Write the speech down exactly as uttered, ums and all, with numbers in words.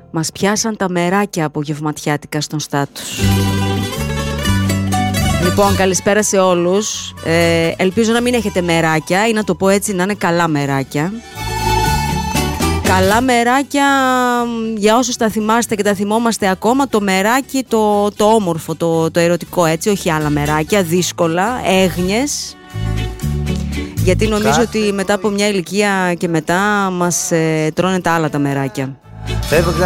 Μας πιάσαν τα μεράκια απογευματιάτικα στον στάτους. Λοιπόν, καλησπέρα σε όλους. ε, Ελπίζω να μην έχετε μεράκια ή να το πω έτσι, να είναι καλά μεράκια. Καλά μεράκια, για όσους τα θυμάστε και τα θυμόμαστε ακόμα, το μεράκι το, το όμορφο, το, το ερωτικό, έτσι, όχι άλλα μεράκια, δύσκολα, έγνοιες. Γιατί νομίζω Κάτι. ότι μετά από μια ηλικία και μετά μας ε, τρώνε τα άλλα τα μεράκια. Φεύγα